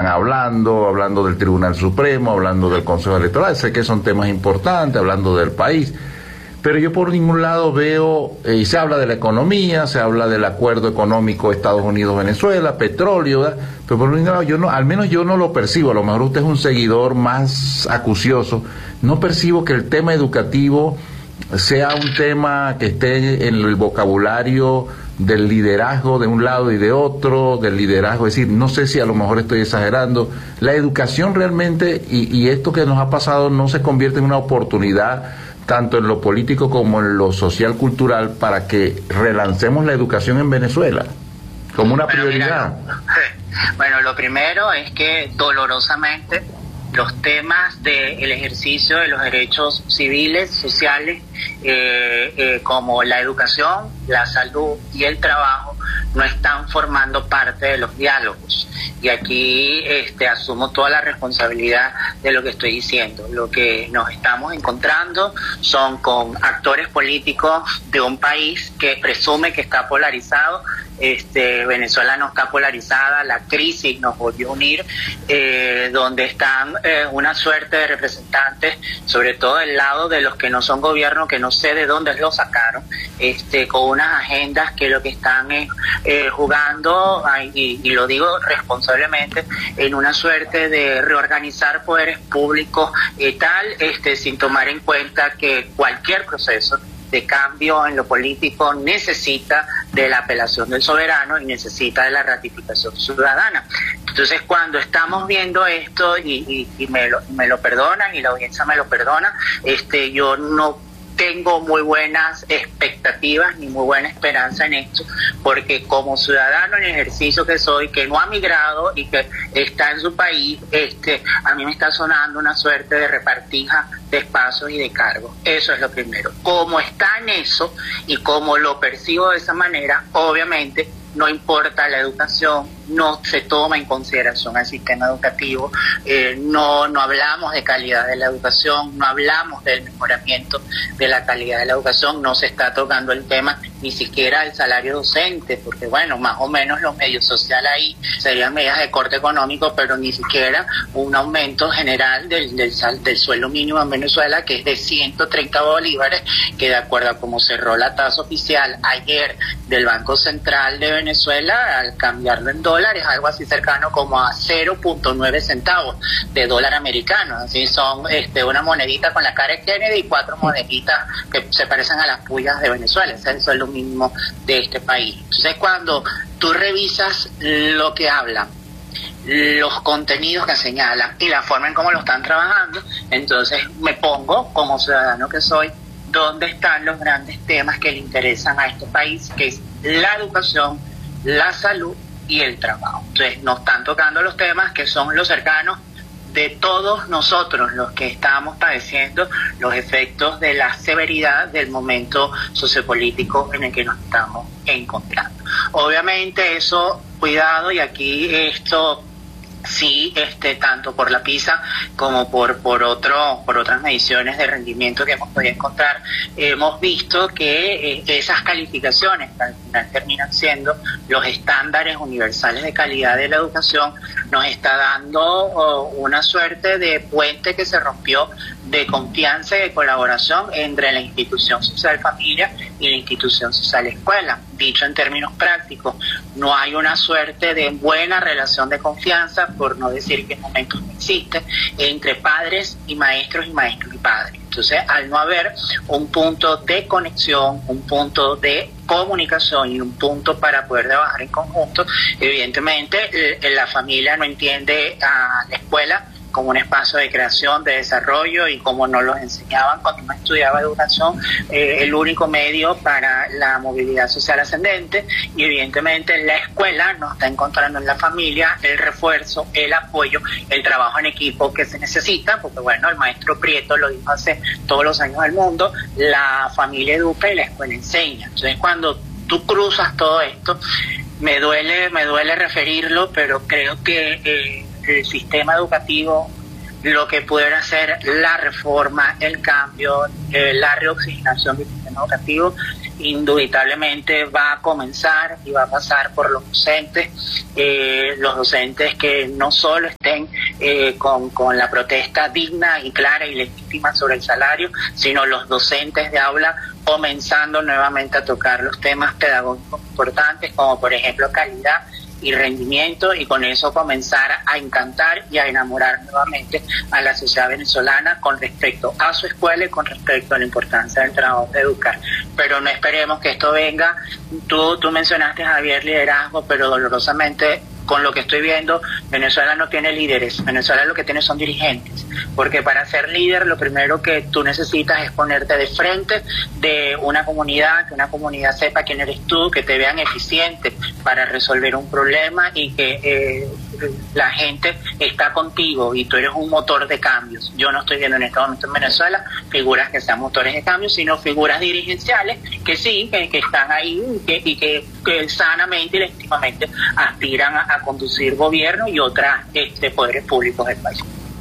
están hablando del Tribunal Supremo, hablando del Consejo Electoral, sé que son temas importantes, hablando del país, pero yo por ningún lado veo, y se habla de la economía, se habla del acuerdo económico Estados Unidos-Venezuela, petróleo, ¿verdad? Pero por ningún lado yo no, al menos yo no lo percibo, a lo mejor usted es un seguidor más acucioso, no percibo que el tema educativo sea un tema que esté en el vocabulario del liderazgo de un lado y de otro, del liderazgo, es decir, no sé si a lo mejor estoy exagerando, la educación realmente, y esto que nos ha pasado no se convierte en una oportunidad tanto en lo político como en lo social cultural para que relancemos la educación en Venezuela como una prioridad. Bueno, lo primero es que dolorosamente los temas del ejercicio de los derechos civiles, sociales, como la educación, la salud y el trabajo, no están formando parte de los diálogos. Y aquí asumo toda la responsabilidad de lo que estoy diciendo. Lo que nos estamos encontrando son con actores políticos de un país que presume que está polarizado. Venezuela no está polarizada, la crisis nos volvió a unir, donde están una suerte de representantes, sobre todo del lado de los que no son gobierno, que no sé de dónde lo sacaron, con unas agendas que lo que están es jugando, y lo digo responsablemente, en una suerte de reorganizar poderes públicos sin tomar en cuenta que cualquier proceso de cambio en lo político necesita de la apelación del soberano y necesita de la ratificación ciudadana. Entonces, cuando estamos viendo esto, y me lo perdonan, y la audiencia me lo perdona, yo no tengo muy buenas expectativas ni muy buena esperanza en esto, porque como ciudadano en ejercicio que soy, que no ha migrado y que está en su país, a mí me está sonando una suerte de repartija de espacios y de cargos. Eso es lo primero. Como está en eso y como lo percibo de esa manera, obviamente no importa la educación, no se toma en consideración el sistema educativo, no hablamos de calidad de la educación, no hablamos del mejoramiento de la calidad de la educación, no se está tocando el tema ni siquiera del salario docente, porque bueno, más o menos los medios sociales ahí serían medidas de corte económico, pero ni siquiera un aumento general del sueldo mínimo en Venezuela, que es de 130 bolívares, que de acuerdo a cómo cerró la tasa oficial ayer del Banco Central de Venezuela, al cambiarlo en dólares, algo así cercano como a 0.9 centavos de dólar americano. Así son una monedita con la cara de Kennedy y 4 moneditas que se parecen a las pullas de Venezuela. Ese es el sueldo mínimo de este país. Entonces, cuando tú revisas lo que hablan, los contenidos que señalan y la forma en cómo lo están trabajando, entonces me pongo, como ciudadano que soy, dónde están los grandes temas que le interesan a este país, que es la educación, la salud y el trabajo. Entonces nos están tocando los temas que son los cercanos de todos nosotros, los que estamos padeciendo los efectos de la severidad del momento sociopolítico en el que nos estamos encontrando. Obviamente eso, cuidado, y aquí esto sí, tanto por la PISA como por otras mediciones de rendimiento que hemos podido encontrar, hemos visto que esas calificaciones, que al final terminan siendo los estándares universales de calidad de la educación, nos está dando una suerte de puente que se rompió de confianza y de colaboración entre la institución social familia y la institución social escuela. Dicho en términos prácticos, no hay una suerte de buena relación de confianza, por no decir que en momentos no existe, entre padres y maestros y padres. Entonces, al no haber un punto de conexión, un punto de comunicación y un punto para poder trabajar en conjunto, evidentemente la familia no entiende a la escuela como un espacio de creación, de desarrollo, y como nos lo enseñaban cuando uno estudiaba educación, el único medio para la movilidad social ascendente, y evidentemente la escuela no está encontrando en la familia el refuerzo, el apoyo, el trabajo en equipo que se necesita, porque bueno, el maestro Prieto lo dijo hace todos los años del mundo, la familia educa y la escuela enseña. Entonces, cuando tú cruzas todo esto, me duele referirlo, pero creo que el sistema educativo, lo que pudiera ser la reforma, el cambio, la reoxigenación del sistema educativo, indubitablemente va a comenzar y va a pasar por los docentes que no solo estén con la protesta digna y clara y legítima sobre el salario, sino los docentes de aula comenzando nuevamente a tocar los temas pedagógicos importantes, como por ejemplo calidad y rendimiento, y con eso comenzar a encantar y a enamorar nuevamente a la sociedad venezolana con respecto a su escuela y con respecto a la importancia del trabajo de educar. Pero no esperemos que esto venga. Tú mencionaste, Javier, liderazgo, pero dolorosamente, con lo que estoy viendo, Venezuela no tiene líderes. Venezuela lo que tiene son dirigentes, porque para ser líder lo primero que tú necesitas es ponerte de frente de una comunidad, que una comunidad sepa quién eres tú, que te vean eficiente para resolver un problema y que la gente está contigo y tú eres un motor de cambios. Yo no estoy viendo en este momento en Venezuela figuras que sean motores de cambios, sino figuras dirigenciales que sí, que están ahí y que sanamente y legítimamente aspiran a conducir gobierno y otras poderes públicos del país.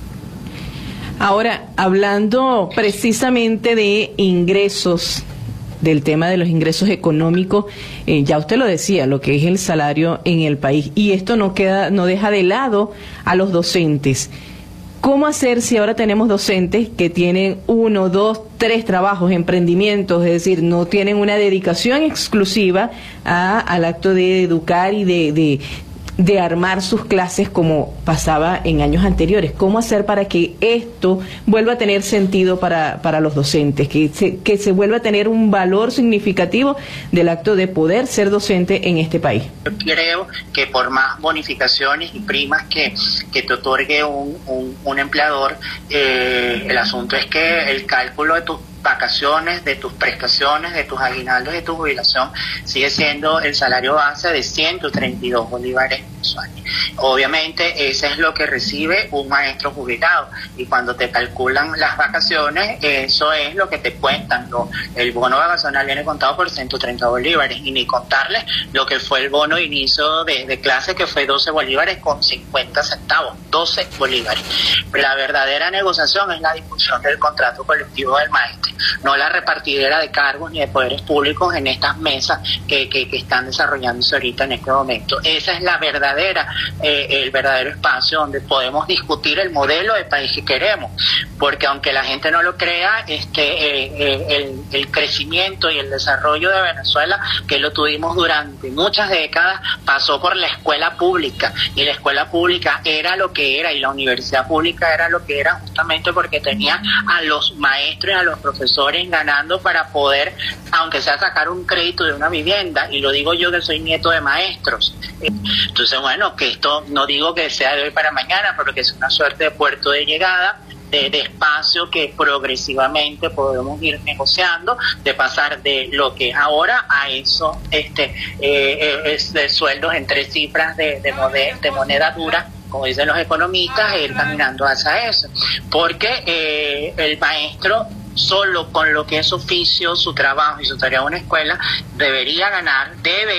Ahora, hablando precisamente de ingresos, del tema de los ingresos económicos, ya usted lo decía, lo que es el salario en el país, y esto no deja de lado a los docentes. ¿Cómo hacer si ahora tenemos docentes que tienen 1, 2, 3 trabajos, emprendimientos, es decir, no tienen una dedicación exclusiva al acto de educar y de armar sus clases como pasaba en años anteriores? ¿Cómo hacer para que esto vuelva a tener sentido para los docentes, que se vuelva a tener un valor significativo del acto de poder ser docente en este país? Yo creo que por más bonificaciones y primas que te otorgue un empleador, el asunto es que el cálculo de tus vacaciones, de tus prestaciones, de tus aguinaldos, de tu jubilación, sigue siendo el salario base de 132 bolívares mensuales. Obviamente, ese es lo que recibe un maestro jubilado, y cuando te calculan las vacaciones, eso es lo que te cuentan. El bono vacacional viene contado por 130 bolívares, y ni contarles lo que fue el bono de inicio de clase, que fue 12 bolívares con 50 centavos, 12 bolívares. La verdadera negociación es la discusión del contrato colectivo del maestro, no la repartidera de cargos ni de poderes públicos en estas mesas que están desarrollándose ahorita en este momento. Esa es la verdadera, el verdadero espacio donde podemos discutir el modelo de país que queremos, porque aunque la gente no lo crea, el crecimiento y el desarrollo de Venezuela, que lo tuvimos durante muchas décadas, pasó por la escuela pública, y la escuela pública era lo que era, y la universidad pública era lo que era, justamente porque tenía a los maestros y a los profesores ganando para poder, aunque sea, sacar un crédito de una vivienda. Y lo digo yo, que soy nieto de maestros. Entonces, bueno, que esto no digo que sea de hoy para mañana, pero que es una suerte de puerto de llegada, de espacio que progresivamente podemos ir negociando, de pasar de lo que es ahora a eso, de sueldos en 3 cifras de moneda dura, como dicen los economistas, e ir caminando hacia eso. Porque el maestro, solo con lo que es su oficio, su trabajo y su tarea en una escuela, debería ganar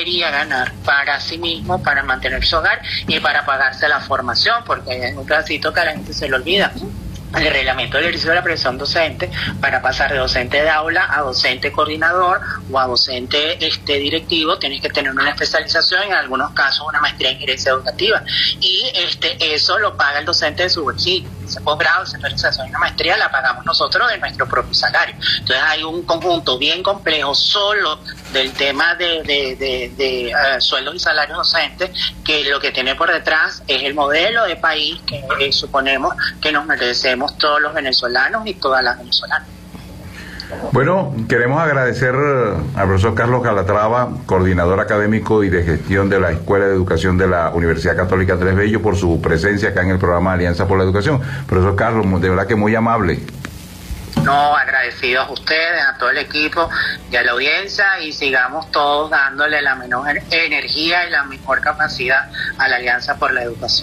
para sí mismo, para mantener su hogar y para pagarse la formación, porque hay un pedacito que a la gente se le olvida. El reglamento del ejercicio de la profesión docente, para pasar de docente de aula a docente coordinador o a docente directivo, tienes que tener una especialización, en algunos casos una maestría en gerencia educativa, y eso lo paga el docente de su bolsillo. Ese posgrado, esa especialización y una maestría la pagamos nosotros de nuestro propio salario. Entonces hay un conjunto bien complejo solo del tema de sueldos y salarios docentes, que lo que tiene por detrás es el modelo de país que suponemos que nos merecemos todos los venezolanos y todas las venezolanas. Bueno, queremos agradecer al profesor Carlos Calatrava, coordinador académico y de gestión de la Escuela de Educación de la Universidad Católica Andrés Bello, por su presencia acá en el programa Alianza por la Educación. Profesor Carlos, de verdad que muy amable. No, agradecidos a ustedes, a todo el equipo y a la audiencia, y sigamos todos dándole la menor energía y la mejor capacidad a la Alianza por la Educación.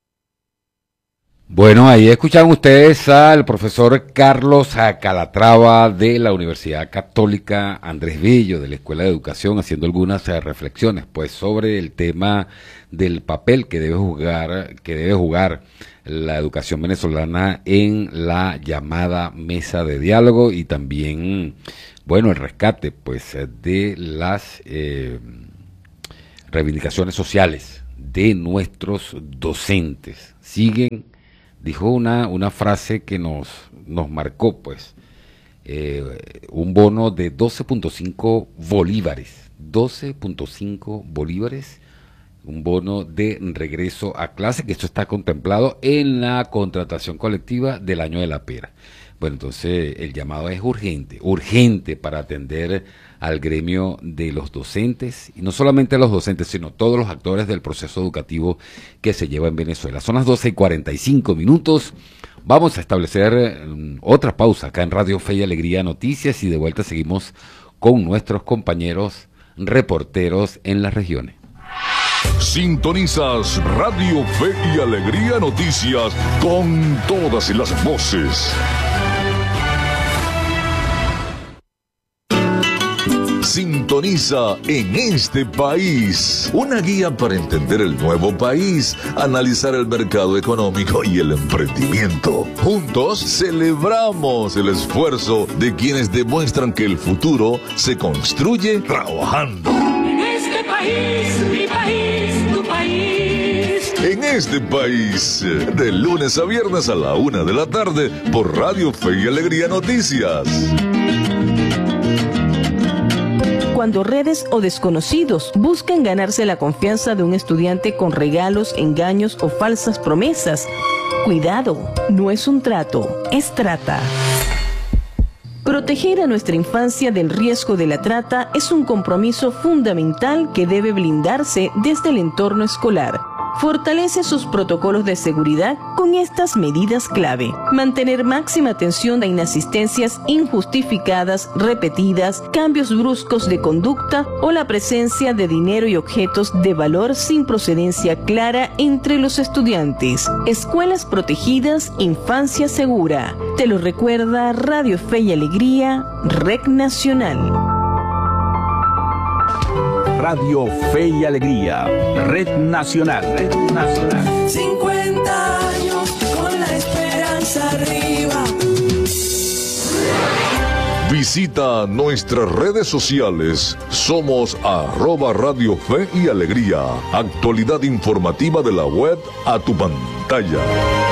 Bueno, ahí escucharon ustedes al profesor Carlos Calatrava de la Universidad Católica Andrés Bello, de la Escuela de Educación, haciendo algunas reflexiones pues sobre el tema del papel que debe jugar la educación venezolana en la llamada mesa de diálogo, y también bueno, el rescate pues de las reivindicaciones sociales de nuestros docentes. Siguen, dijo una frase que nos marcó, pues, un bono de 12.5 bolívares, 12.5 bolívares, un bono de regreso a clase, que esto está contemplado en la contratación colectiva del año de la pera. Bueno, entonces el llamado es urgente para atender al gremio de los docentes, y no solamente los docentes, sino todos los actores del proceso educativo que se lleva en Venezuela. Son las 12:45. Vamos a establecer otra pausa acá en Radio Fe y Alegría Noticias, y de vuelta seguimos con nuestros compañeros reporteros en las regiones. Sintonizas Radio Fe y Alegría Noticias con todas las voces. Sintoniza En Este País, una guía para entender el nuevo país, analizar el mercado económico y el emprendimiento. Juntos celebramos el esfuerzo de quienes demuestran que el futuro se construye trabajando. En este país, mi país, tu país. En Este País, de lunes a viernes a la 1 de la tarde por Radio Fe y Alegría Noticias. Cuando redes o desconocidos buscan ganarse la confianza de un estudiante con regalos, engaños o falsas promesas, cuidado, no es un trato, es trata. Proteger a nuestra infancia del riesgo de la trata es un compromiso fundamental que debe blindarse desde el entorno escolar. Fortalece sus protocolos de seguridad con estas medidas clave. Mantener máxima atención a inasistencias injustificadas, repetidas, cambios bruscos de conducta o la presencia de dinero y objetos de valor sin procedencia clara entre los estudiantes. Escuelas protegidas, infancia segura. Te lo recuerda Radio Fe y Alegría, REC Nacional. Radio Fe y Alegría, Red Nacional. Red Nacional. 50 años con la esperanza arriba. Visita nuestras redes sociales. Somos @Radio Fe y Alegría. Actualidad informativa de la web a tu pantalla.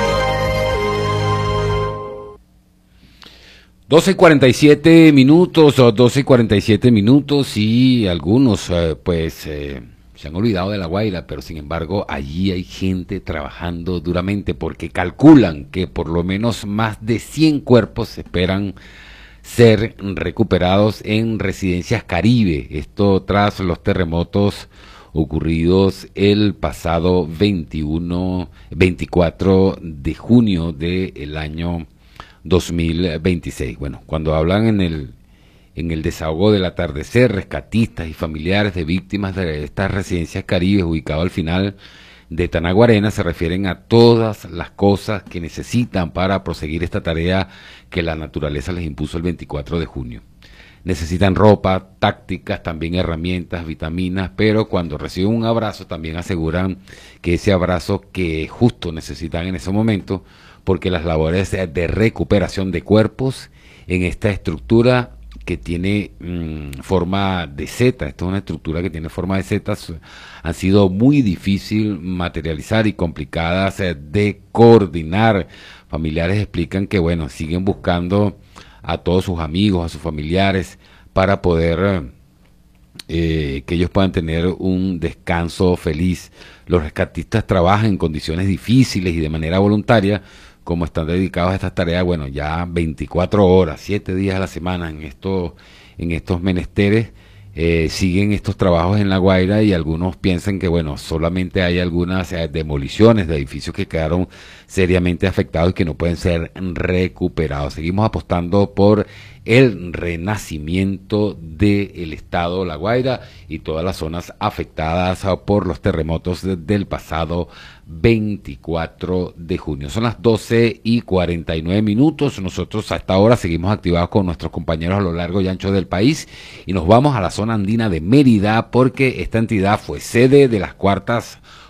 12:47 y algunos se han olvidado de La Guaira, pero sin embargo allí hay gente trabajando duramente porque calculan que por lo menos más de 100 cuerpos esperan ser recuperados en residencias Caribe, esto tras los terremotos ocurridos el pasado 24 de junio del año 2026. Bueno, cuando hablan en el desahogo del atardecer, rescatistas y familiares de víctimas de estas residencias Caribe ubicadas al final de Tanaguarena, se refieren a todas las cosas que necesitan para proseguir esta tarea que la naturaleza les impuso el 24 de junio. Necesitan ropa, tácticas, también herramientas, vitaminas, pero cuando reciben un abrazo también aseguran que ese abrazo que justo necesitan en ese momento, porque las labores de recuperación de cuerpos en esta estructura que tiene forma de Z, esta es una estructura que tiene forma de Z, han sido muy difícil materializar y complicadas de coordinar. Familiares explican que, bueno, siguen buscando a todos sus amigos, a sus familiares, para poder que ellos puedan tener un descanso feliz. Los rescatistas trabajan en condiciones difíciles y de manera voluntaria, como están dedicados a estas tareas, bueno, ya 24 horas, 7 días a la semana en estos menesteres, siguen estos trabajos en La Guaira, y algunos piensan que, bueno, solamente hay algunas demoliciones de edificios que quedaron seriamente afectados y que no pueden ser recuperados. Seguimos apostando por el renacimiento del estado La Guaira y todas las zonas afectadas por los terremotos del pasado 24 de junio. Son las 12:49. Nosotros hasta ahora seguimos activados con nuestros compañeros a lo largo y ancho del país, y nos vamos a la zona andina de Mérida, porque esta entidad fue sede de las cuartas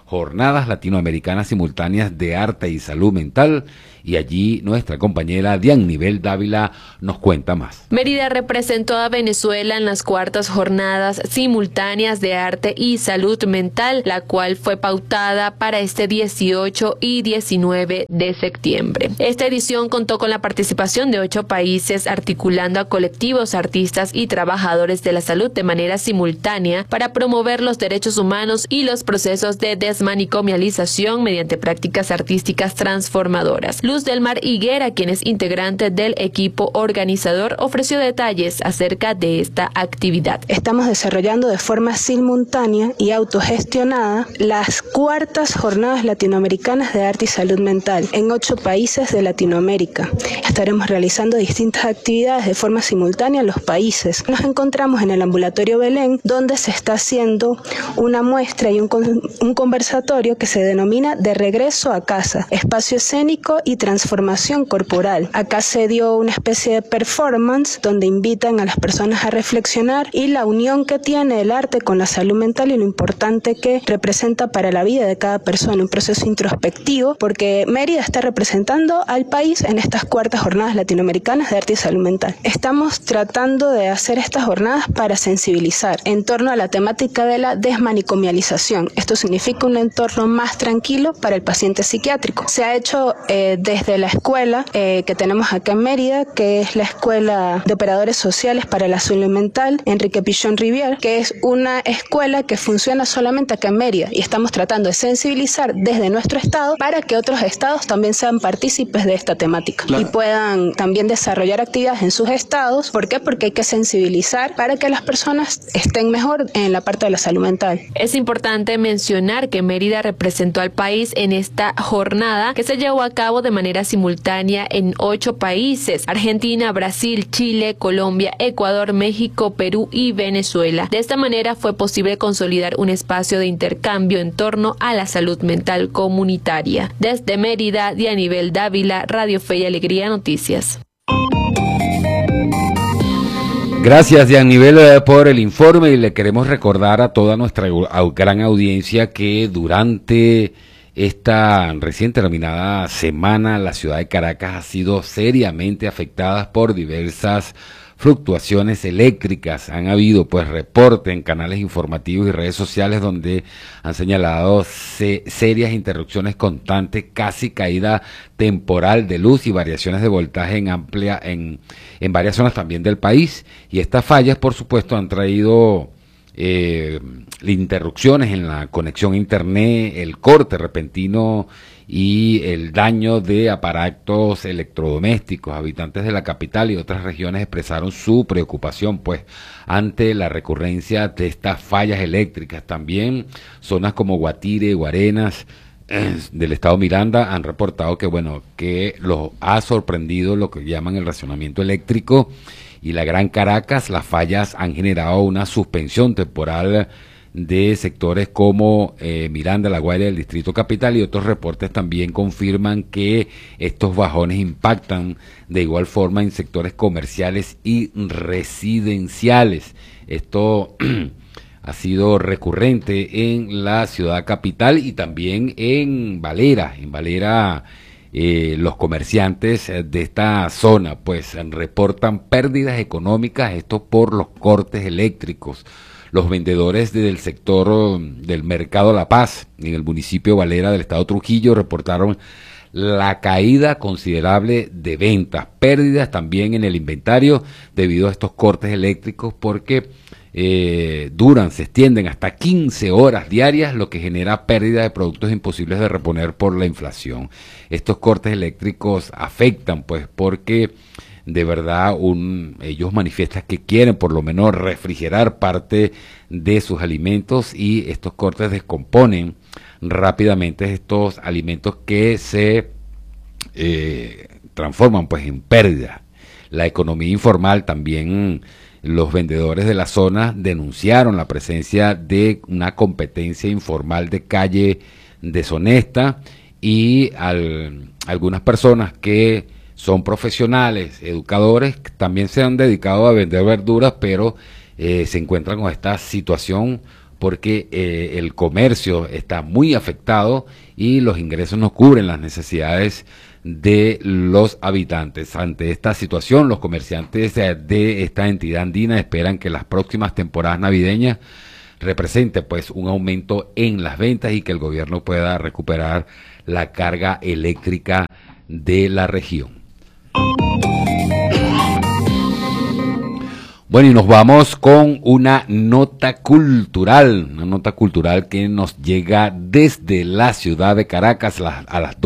Jornadas Latinoamericanas Simultáneas de Arte y Salud Mental, y allí nuestra compañera Diannivel Dávila nos cuenta más. Mérida representó a Venezuela en las cuartas jornadas simultáneas de arte y salud mental, la cual fue pautada para este 18 y 19 de septiembre. Esta edición contó con la participación de 8 países, articulando a colectivos, artistas y trabajadores de la salud de manera simultánea para promover los derechos humanos y los procesos de desmanicomialización mediante prácticas artísticas transformadoras. Luz del Mar Higuera, quien es integrante del equipo organizador, ofreció detalles acerca de esta actividad. Estamos desarrollando de forma simultánea y autogestionada las cuartas jornadas latinoamericanas de arte y salud mental en 8 países de Latinoamérica. Estaremos realizando distintas actividades de forma simultánea en los países. Nos encontramos en el Ambulatorio Belén, donde se está haciendo una muestra y un conversatorio que se denomina De Regreso a Casa, espacio escénico y transformación corporal. Acá se dio una especie de performance donde invitan a las personas a reflexionar y la unión que tiene el arte con la salud mental y lo importante que representa para la vida de cada persona, un proceso introspectivo, porque Mérida está representando al país en estas cuartas jornadas latinoamericanas de arte y salud mental. Estamos tratando de hacer estas jornadas para sensibilizar en torno a la temática de la desmanicomialización. Esto significa un entorno más tranquilo para el paciente psiquiátrico. Se ha hecho desde la escuela que tenemos acá en Mérida, que es la Escuela de Operadores Sociales para la Salud Mental, Enrique Pichón Rivière, que es una escuela que funciona solamente acá en Mérida, y estamos tratando de sensibilizar desde nuestro estado para que otros estados también sean partícipes de esta temática y puedan también desarrollar actividades en sus estados. ¿Por qué? Porque hay que sensibilizar para que las personas estén mejor en la parte de la salud mental. Es importante mencionar que Mérida representó al país en esta jornada que se llevó a cabo de manera simultánea en 8 países: Argentina, Brasil, Chile, Colombia, Ecuador, México, Perú y Venezuela. De esta manera fue posible consolidar un espacio de intercambio en torno a la salud mental comunitaria. Desde Mérida, Diannivel Dávila, Radio Fe y Alegría Noticias. Gracias, Diannivel, por el informe, y le queremos recordar a toda nuestra gran audiencia que durante esta recién terminada semana la ciudad de Caracas ha sido seriamente afectada por diversas fluctuaciones eléctricas. Han habido pues reportes en canales informativos y redes sociales donde han señalado serias interrupciones constantes, casi caída temporal de luz y variaciones de voltaje en varias zonas también del país. Y estas fallas, por supuesto, han traído interrupciones en la conexión a internet, el corte repentino y el daño de aparatos electrodomésticos. Habitantes de la capital y otras regiones expresaron su preocupación pues ante la recurrencia de estas fallas eléctricas. También zonas como Guatire, Guarenas del estado Miranda han reportado que los ha sorprendido lo que llaman el racionamiento eléctrico, y la Gran Caracas, las fallas han generado una suspensión temporal de sectores como Miranda, La Guaira, el Distrito Capital, y otros reportes también confirman que estos bajones impactan de igual forma en sectores comerciales y residenciales. Esto ha sido recurrente en la ciudad capital y también en Valera. En Valera los comerciantes de esta zona pues reportan pérdidas económicas, esto por los cortes eléctricos. Los vendedores del sector del Mercado La Paz en el municipio de Valera del estado Trujillo reportaron la caída considerable de ventas, pérdidas también en el inventario debido a estos cortes eléctricos, porque se extienden hasta 15 horas diarias, lo que genera pérdida de productos imposibles de reponer por la inflación. Estos cortes eléctricos afectan pues porque de verdad ellos manifiestan que quieren por lo menos refrigerar parte de sus alimentos, y estos cortes descomponen rápidamente estos alimentos que se transforman pues en pérdida. La economía informal también, los vendedores de la zona denunciaron la presencia de una competencia informal de calle deshonesta, y algunas personas que son profesionales, educadores, también se han dedicado a vender verduras, pero se encuentran con esta situación porque el comercio está muy afectado y los ingresos no cubren las necesidades de los habitantes. Ante esta situación, los comerciantes de esta entidad andina esperan que las próximas temporadas navideñas represente pues un aumento en las ventas y que el gobierno pueda recuperar la carga eléctrica de la región. Bueno, y nos vamos con una nota cultural que nos llega desde la ciudad de Caracas a las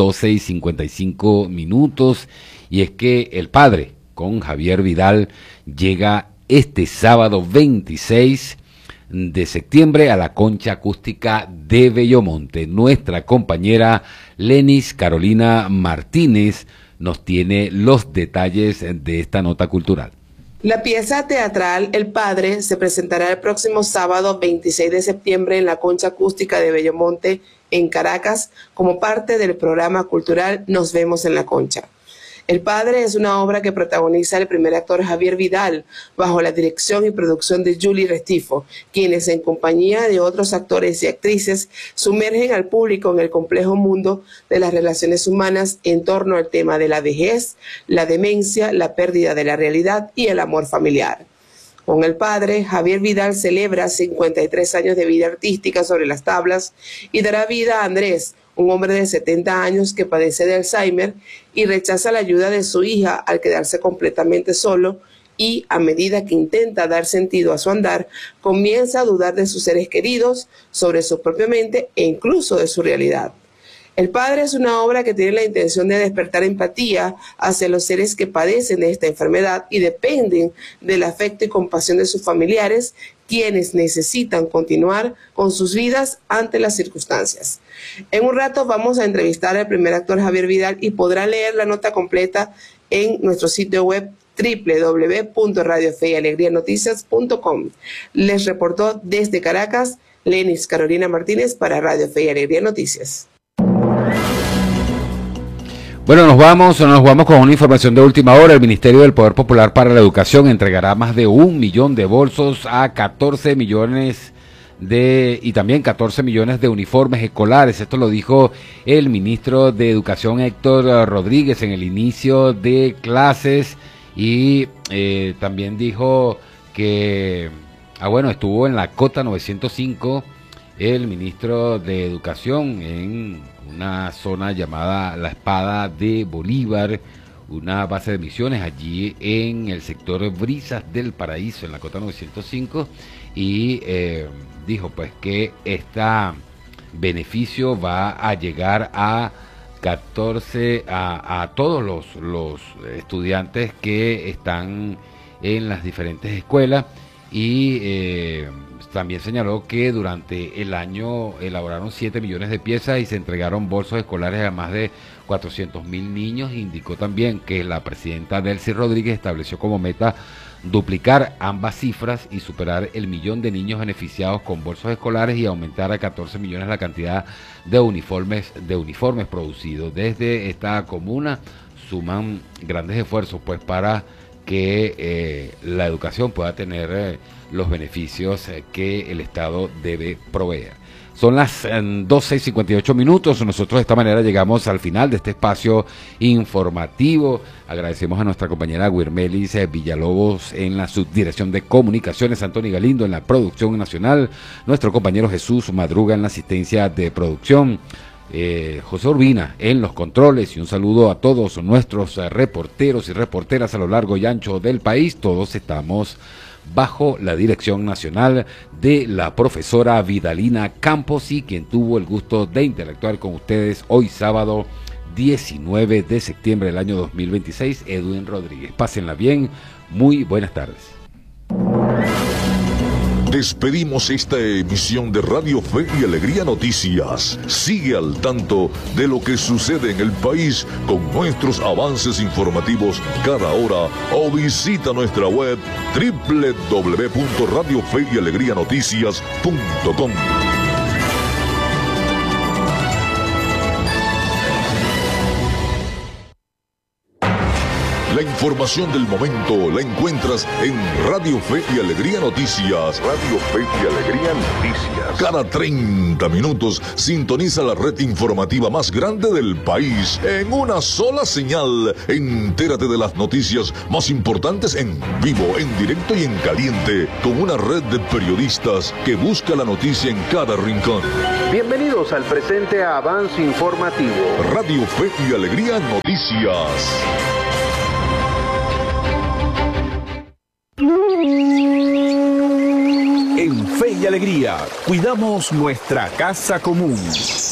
12:55, y es que el padre con Javier Vidal llega este sábado 26 de septiembre a la Concha Acústica de Bellomonte. Nuestra compañera Lenis Carolina Martínez nos tiene los detalles de esta nota cultural. La pieza teatral El Padre se presentará el próximo sábado 26 de septiembre en la Concha Acústica de Bellomonte, en Caracas, como parte del programa cultural Nos Vemos en la Concha. El Padre es una obra que protagoniza el primer actor Javier Vidal, bajo la dirección y producción de Julie Restifo, quienes en compañía de otros actores y actrices sumergen al público en el complejo mundo de las relaciones humanas en torno al tema de la vejez, la demencia, la pérdida de la realidad y el amor familiar. Con El Padre, Javier Vidal celebra 53 años de vida artística sobre las tablas y dará vida a Andrés, un hombre de 70 años que padece de Alzheimer y rechaza la ayuda de su hija al quedarse completamente solo, y a medida que intenta dar sentido a su andar, comienza a dudar de sus seres queridos, sobre su propia mente e incluso de su realidad. El Padre es una obra que tiene la intención de despertar empatía hacia los seres que padecen de esta enfermedad y dependen del afecto y compasión de sus familiares, quienes necesitan continuar con sus vidas ante las circunstancias. En un rato vamos a entrevistar al primer actor Javier Vidal y podrán leer la nota completa en nuestro sitio web www.radiofeyalegrianoticias.com. Les reportó desde Caracas Lenis Carolina Martínez para Radio Fe y Alegría Noticias. Bueno, nos vamos con una información de última hora. El Ministerio del Poder Popular para la Educación entregará más de 1 millón de bolsos a 14 millones y también 14 millones de uniformes escolares. Esto lo dijo el ministro de Educación Héctor Rodríguez en el inicio de clases, y también dijo que estuvo en la Cota 905 el ministro de Educación en una zona llamada La Espada de Bolívar, una base de misiones allí en el sector Brisas del Paraíso, en la Cota 905, y dijo pues que este beneficio va a llegar a 14 a todos los estudiantes que están en las diferentes escuelas, y también señaló que durante el año elaboraron 7 millones de piezas y se entregaron bolsos escolares a más de 400.000 niños. Indicó también que la presidenta Delcy Rodríguez estableció como meta duplicar ambas cifras y superar el 1 millón de niños beneficiados con bolsos escolares y aumentar a 14 millones la cantidad de uniformes producidos. Desde esta comuna suman grandes esfuerzos pues para que la educación pueda tener los beneficios que el Estado debe proveer. Son las 12:58. Nosotros de esta manera llegamos al final de este espacio informativo. Agradecemos a nuestra compañera Guirmelis Villalobos en la subdirección de comunicaciones, Antonio Galindo en la producción nacional, nuestro compañero Jesús Madruga en la asistencia de producción, José Urbina en los controles, y un saludo a todos nuestros reporteros y reporteras a lo largo y ancho del país. Todos estamos bajo la dirección nacional de la profesora Vidalina Campos, y quien tuvo el gusto de interactuar con ustedes hoy sábado 19 de septiembre del año 2026, Edwin Rodríguez. Pásenla bien, muy buenas tardes. Despedimos esta emisión de Radio Fe y Alegría Noticias. Sigue al tanto de lo que sucede en el país con nuestros avances informativos cada hora, o visita nuestra web www.radiofeyalegrianoticias.com. La La información del momento la encuentras en Radio Fe y Alegría Noticias. Radio Fe y Alegría Noticias. Cada 30 minutos sintoniza la red informativa más grande del país en una sola señal. Entérate de las noticias más importantes en vivo, en directo y en caliente, con una red de periodistas que busca la noticia en cada rincón. Bienvenidos al presente avance informativo. Radio Fe y Alegría Noticias. En Fe y Alegría, cuidamos nuestra casa común.